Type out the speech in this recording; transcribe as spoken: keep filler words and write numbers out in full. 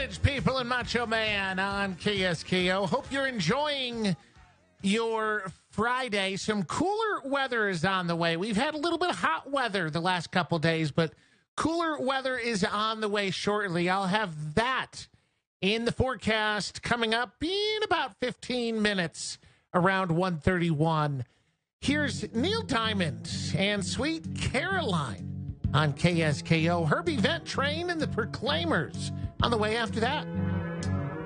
Village People and Macho Man on K S K O. Hope you're enjoying your Friday. Some cooler weather is on the way. We've had a little bit of hot weather the last couple days, but cooler weather is on the way shortly. I'll have that in the forecast coming up in about fifteen minutes around one thirty-one. Here's Neil Diamond and Sweet Caroline on K S K O. Herbie Vent Train and the Proclaimers on the way after that.